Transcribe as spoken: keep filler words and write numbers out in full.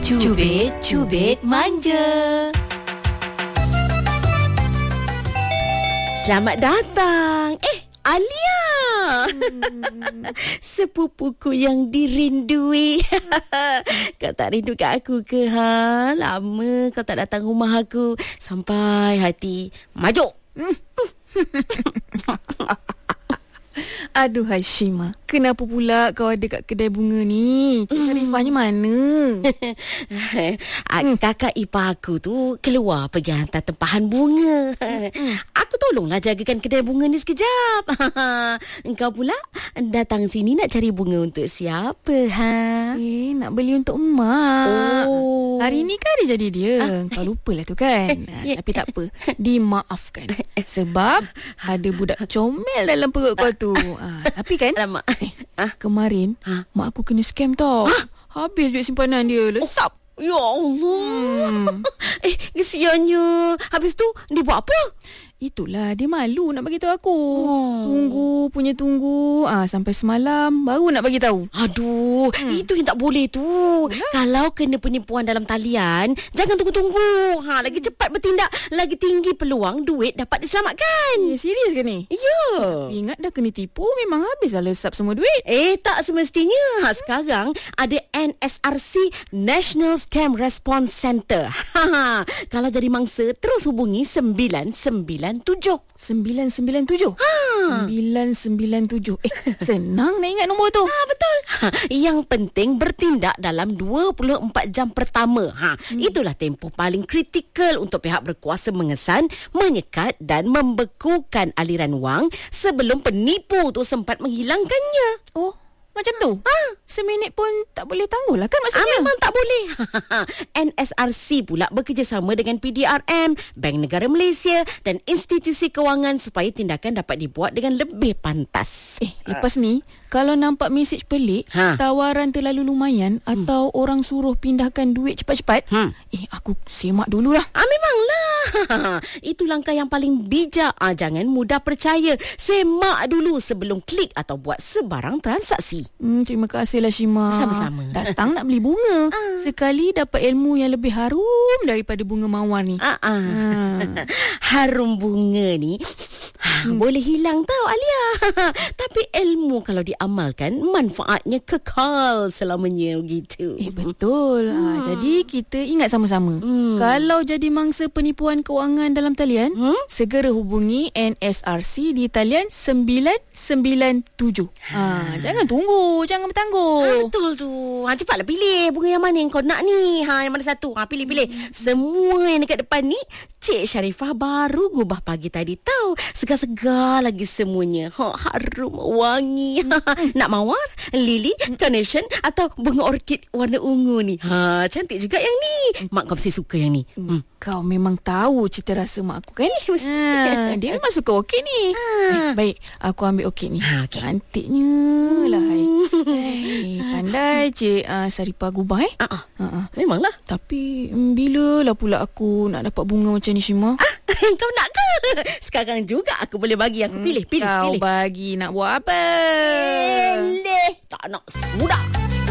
Cubit-cubit manja. Selamat datang. Eh, Alia. Hmm. Sepupuku yang dirindui. Kau tak rindu kat aku ke, ha? Lama kau tak datang rumah aku. Sampai hati majuk. Aduh Hashima, kenapa pula kau ada kat kedai bunga ni? Cik Sharifahnya mana? hmm. Kakak ipar aku tu keluar pergi hantar tempahan bunga. hmm. Aku tolonglah jagakan kedai bunga ni sekejap. Engkau pula datang sini nak cari bunga untuk siapa, ha? Eh, nak beli untuk emak. Oh. Hari ni kan dia jadi dia. Kau lupalah tu kan. Tapi tak apa, dimaafkan. Sebab ada budak comel dalam perut kau tu. Ha, tapi kan Alamak. eh, Kemarin ha? mak aku kena scam tau. ha? Habis duit simpanan dia. Lesap. Ya Allah. hmm. Eh, kesiannya. Habis tu dia buat apa? Itulah, dia malu nak bagi tahu aku. Oh. Tunggu punya tunggu ah sampai semalam baru nak bagi tahu. Aduh, hmm. itu yang tak boleh tu. Ya? Kalau kena penipuan dalam talian, jangan tunggu-tunggu. Ha, lagi cepat bertindak, lagi tinggi peluang duit dapat diselamatkan. Eh, serius ke ni? Ya. Tapi ingat dah kena tipu, memang habislah lesap semua duit. Eh, tak semestinya. Ha, sekarang ada N S R C, National Scam Response Center. Ha, kalau jadi mangsa, terus hubungi sembilan sembilan tujuh. sembilan sembilan tujuh. Ha. sembilan sembilan tujuh. Eh, senang nak ingat nombor tu. Ha, betul. Ha, yang penting bertindak dalam dua puluh empat jam pertama. Ha, hmm. Itulah tempoh paling kritikal untuk pihak berkuasa mengesan, menyekat dan membekukan aliran wang sebelum penipu tu sempat menghilangkannya. Oh, macam tu? Ha? Seminit pun tak boleh tangguh lah kan maksudnya? Ah, memang tak boleh. N S R C pula bekerjasama dengan P D R M, Bank Negara Malaysia dan institusi kewangan supaya tindakan dapat dibuat dengan lebih pantas. Eh, lepas ni, kalau nampak mesej pelik, ha? tawaran terlalu lumayan hmm. atau orang suruh pindahkan duit cepat-cepat, hmm. eh, aku semak dululah. Ah, memanglah. Itu langkah yang paling bijak. Ah, jangan mudah percaya. Semak dulu sebelum klik atau buat sebarang transaksi. Hmm, terima kasihlah Shima. Sama-sama. Datang nak beli bunga. Ah. Sekali dapat ilmu yang lebih harum daripada bunga mawar ni. Ah, ah. Ah. Harum bunga ni hmm. boleh hilang tau Alia. Tapi ilmu kalau diamalkan, manfaatnya kekal selamanya gitu. Eh, betul. Hmm. Ah, jadi kita ingat sama-sama. Hmm. Kalau jadi mangsa penipuan kewangan dalam talian, hmm? segera hubungi N S R C di talian sembilan sembilan tujuh. Ah, jangan tunggu. Jangan bertangguh. Ha, betul tu. Ha, cepatlah pilih bunga yang mana yang kau nak ni. Ha, yang mana satu? Ha, pilih-pilih. Hmm. Semua yang dekat depan ni, Cik Sharifah baru gubah pagi tadi tahu. Segar-segar lagi semuanya. Ha, harum, wangi. Hmm. Nak mawar, lili, carnation atau bunga orkid warna ungu ni. Ha, cantik juga yang ni. Mak kau mesti suka yang ni. Hmm. Kau memang tahu cita rasa mak aku kan? Ha, dia memang suka orkid ni. Ha. Eh, baik, aku ambil orkid ni. Ha, okay. Cantiknya hmm. lah. Hai. Hey, pandai Cik uh, Sharifah gubah eh. Uh-uh. Uh-uh. Memanglah. Tapi um, bila lah pula aku nak dapat bunga macam ni Shima? Ah, kau nak ke? Sekarang juga aku boleh bagi. Aku pilih, pilih, kau pilih. Kau bagi nak buat apa? Eleh, tak nak sudah.